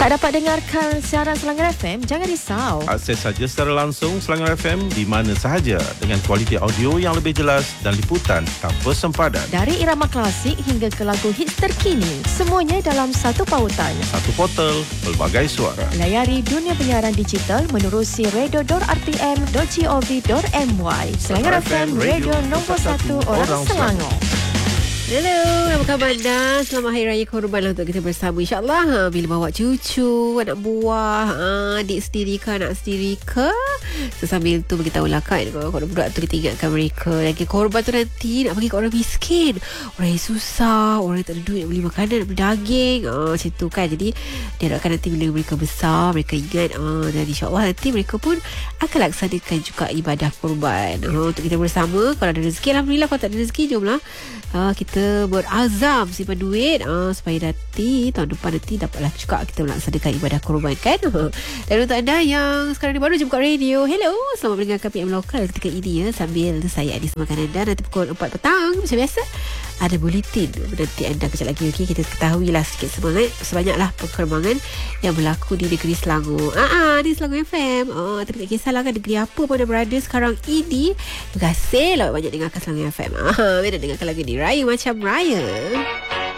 Tak dapat dengarkan siaran Selangor FM? Jangan risau. Akses saja secara langsung Selangor FM di mana sahaja dengan kualiti audio yang lebih jelas dan liputan tanpa sempadan. Dari irama klasik hingga ke lagu hits terkini, semuanya dalam satu pautan. Satu portal, pelbagai suara. Layari dunia penyiaran digital menerusi radio.rtm.gov.my. Selangor FM, radio nombor 1 orang Selangor. Hello, apa khabar anda? Selamat Hari Raya Korban lah untuk kita bersama, insyaAllah. Bila bawa cucu, anak buah, adik sendiri ke, anak sendiri ke, sambil tu beritahulah kan, kalau budak tu kita ingatkan mereka. Lagi korban tu nanti nak bagi kat orang miskin, orang yang susah, orang yang tak ada duit nak beli makanan, nak beli daging, macam tu kan. Jadi diharapkan nanti bila mereka besar, mereka ingat, dan insyaAllah nanti mereka pun akan laksanakan juga ibadah korban untuk kita bersama. Kalau ada rezeki, Alhamdulillah. Kalau tak ada rezeki, jomlah kita berazam simpan duit supaya nanti tahun depan nanti dapatlah juga kita melaksanakan ibadah korban kan. Dan untuk anda yang sekarang ni baru je buka radio, hello, selamat mendengarkan PM Lokal ketika ini ya, sambil saya Adis makan anda. Nanti pukul 4 petang macam biasa ada buletin nanti anda kejap lagi. Okey, kita ketahuilah sikit sebanyaklah perkembangan yang berlaku di negeri Selangor. Di Selangor FM. Tapi tak kisahlah kan negeri apa pun anda berada sekarang ini. Terima kasih lah banyak dengarkan Selangor FM. Bila dengarkan lagu ni Raya Macam Raya.